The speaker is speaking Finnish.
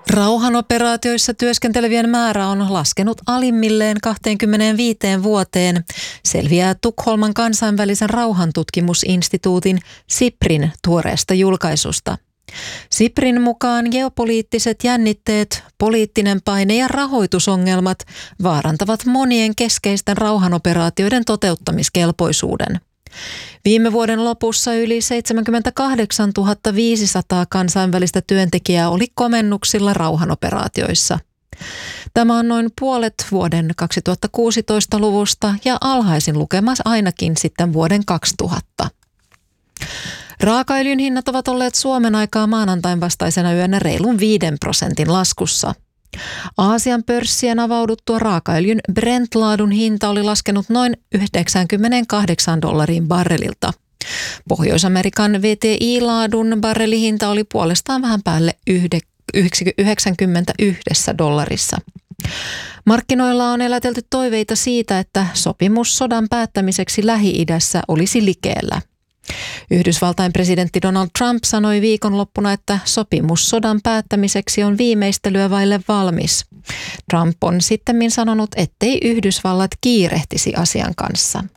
Rauhanoperaatioissa työskentelevien määrä on laskenut alimmilleen 25 vuoteen, selviää Tukholman kansainvälisen rauhantutkimusinstituutin SIPRin tuoreesta julkaisusta. SIPRin mukaan geopoliittiset jännitteet, poliittinen paine ja rahoitusongelmat vaarantavat monien keskeisten rauhanoperaatioiden toteuttamiskelpoisuuden. Viime vuoden lopussa yli 78 500 kansainvälistä työntekijää oli komennuksilla rauhanoperaatioissa. Tämä on noin puolet vuoden 2016-luvusta ja alhaisin lukema ainakin sitten vuoden 2000. Raakaöljyn hinnat ovat olleet Suomen aikaa maanantain vastaisena yönä reilun 5% laskussa. Aasian pörssien avauduttua raakaöljyn Brent-laadun hinta oli laskenut noin $98 barrelilta. Pohjois-Amerikan WTI-laadun barrelihinta oli puolestaan vähän päälle $91. Markkinoilla on elätelty toiveita siitä, että sopimus sodan päättämiseksi Lähi-idässä olisi likeellä. Yhdysvaltain presidentti Donald Trump sanoi viikonloppuna, että sopimus sodan päättämiseksi on viimeistelyä vaille valmis. Trump on sittemmin sanonut, ettei Yhdysvallat kiirehtisi asian kanssa.